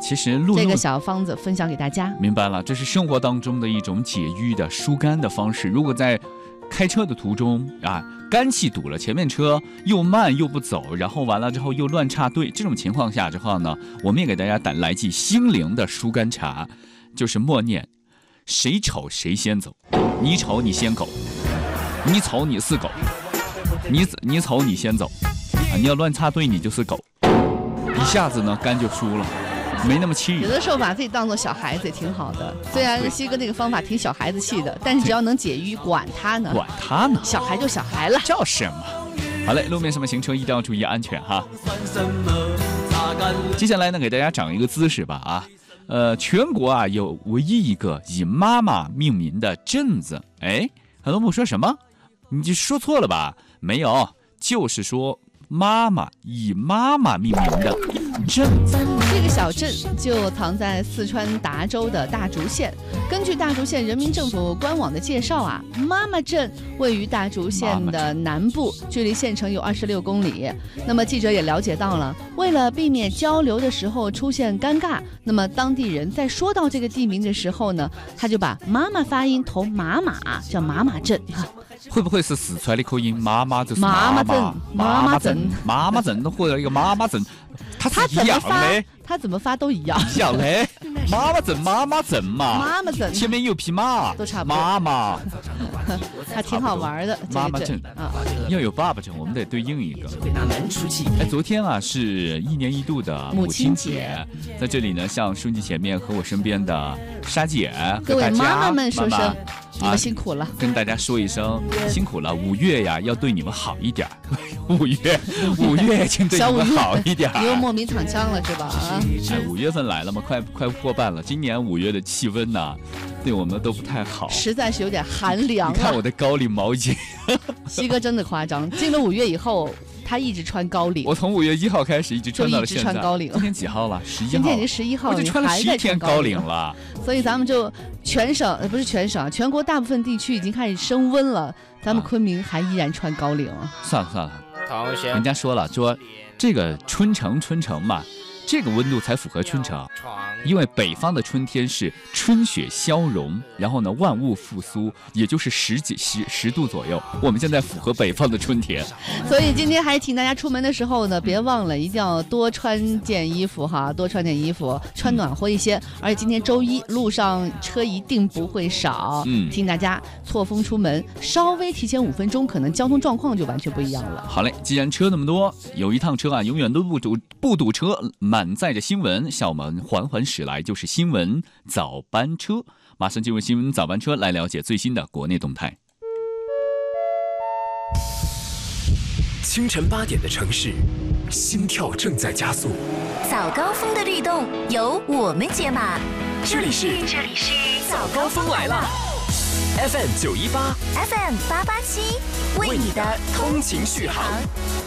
其实露露这个小方子分享给大家。 明白了，这是生活当中的一种解郁的疏肝的方式。如果在开车的途中啊，肝气堵了，前面车又慢又不走，然后完了之后又乱插队，这种情况下之后呢，我们也给大家来记心灵的疏肝茶，就是默念：谁丑谁先走，你丑你先狗，你丑你是狗，你丑你先走，你要乱插队你就是狗，一下子呢肝就疏了。没那么气， 有的时候把自己当做小孩子也挺好的。虽然西哥那个方法挺小孩子气的，但是只要能解郁，管他呢，小孩就小孩了， 叫什么？好嘞，路面上面行车一定要注意安全哈。接下来呢，给大家讲一个姿势吧啊，全国啊有唯一一个以妈妈命名的镇子，哎，很多朋友说什么？你就说错了吧？没有，就是说以妈妈命名的镇子。 这个小镇就藏在四川达州的大竹县。根据大竹县人民政府官网的介绍啊，妈妈镇位于大竹县的南部，距离县城有26公里。那么记者也了解到了，为了避免交流的时候出现尴尬，那么当地人在说到这个地名的时候呢，他就把妈妈发音投马马，叫马马镇。 会不会是四川的口音？妈妈就是妈妈镇， 妈妈镇，妈妈镇或者一个妈妈镇，它是一样的。 他怎么发都一样。 一样嘞，妈妈镇嘛， 妈妈镇前面有匹马， 都差不多。 妈妈， 还挺好玩的。 妈妈镇啊，要有爸爸镇，我们得对应一个。哎，昨天啊是1年1度的母亲节，在这里呢，向书记前面和我身边的莎姐， 各位妈妈们说声。你们辛苦了， 跟大家说一声辛苦了。5月呀，要对你们好一点。5月请对你们好一点。 你又莫名躺枪了是吧？ 哎，5月份来了嘛，快过半了。今年5月的气温呢，对我们都不太好， 实在是有点寒凉了。 你看我的高领毛巾， 西哥真的夸张。进了5月以后，他一直穿高领。 我从5月1号开始一直穿到了现在。 就一直穿高领。 今天几号了？11号。 今天已经11号了， 我就穿了11天高领了。 所以咱们就不是全省，全国大部分地区已经开始升温了，咱们昆明还依然穿高领。 算了，人家说了，说这个春城嘛，这个温度才符合春城，因为北方的春天是春雪消融，然后呢万物复苏，也就是10度左右。我们现在符合北方的春天， 所以今天还请大家出门的时候呢，别忘了一定要多穿件衣服哈，穿暖和一些。而且今天周一，路上车一定不会少。提醒大家错峰出门，稍微提前5分钟，可能交通状况就完全不一样了。 好嘞，既然车那么多，有一趟车啊，永远都不堵车。满载着新闻向我们缓缓驶来，就是新闻早班车。马上进入新闻早班车，来了解最新的国内动态。 清晨8点的城市，心跳正在加速。 早高峰的律动由我们解码。 这里是早高峰来了 ，FM 918，FM 887，为你的通勤续航。